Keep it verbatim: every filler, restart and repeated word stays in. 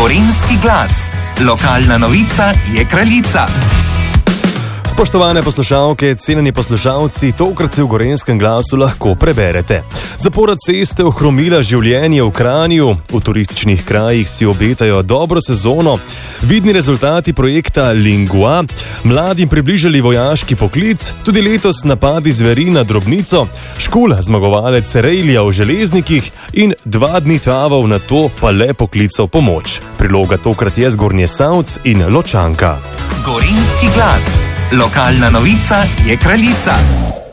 Gorenjski glas. Lokalna novica je kraljica. Spoštovane poslušalke, cenjeni poslušalci, tokrat se v Gorenjskem glasu lahko preberete. Zapora ceste ohromila življenje v Kranju, v turističnih krajih si obetajo dobro sezono, vidni rezultati projekta Lingua, mladim približali vojaški poklic, tudi letos napadi zveri na drobnico, Škul, zmagovalec rejlija v Železnikih in dva dni tavov na to pa le poklical pomoč. Priloga tokrat je Zgornjesavc in Ločanka. Gorenjski glas. Lokalna novica je kraljica.